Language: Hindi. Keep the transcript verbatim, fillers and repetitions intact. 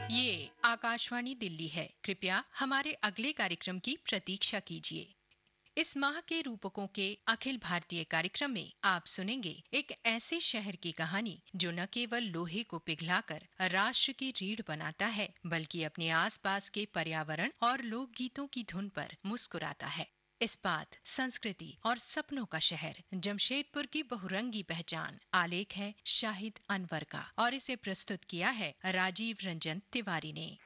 ये आकाशवाणी दिल्ली है। कृपया हमारे अगले कार्यक्रम की प्रतीक्षा कीजिए। इस माह के रूपकों के अखिल भारतीय कार्यक्रम में आप सुनेंगे एक ऐसे शहर की कहानी जो न केवल लोहे को पिघलाकर राष्ट्र की रीढ़ बनाता है, बल्कि अपने आसपास के पर्यावरण और लोकगीतों की धुन पर मुस्कुराता है। इस्पात, संस्कृति और सपनों का शहर जमशेदपुर की बहुरंगी पहचान। आलेख है शाहिद अनवर का और इसे प्रस्तुत किया है राजीव रंजन तिवारी ने।